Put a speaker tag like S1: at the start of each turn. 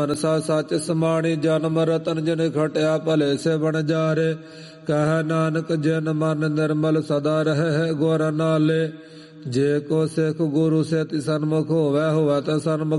S1: ਮਨਸਾ ਸੱਚ ਸਮਾਣੀ ਜਨਮ ਰਤਨ ਜਿਨ ਖਟਿਆ ਭਲੇ ਸੇ ਬਣ ਜਾਰੇ। ਕਹਿ ਨਾਨਕ ਜਿਨ ਮਨ ਨਿਰਮਲ ਸਦਾ ਰਹਿ ਗੁਰ ਨਾਲੇ। ਜੇ ਕੋ ਸਿੱਖ ਗੁਰੂ ਸੇ ਤਿ ਸਨਮੁਖ ਹੋਵੈ ਹੋਵੈ ਤਾ ਸਨਮੁਖ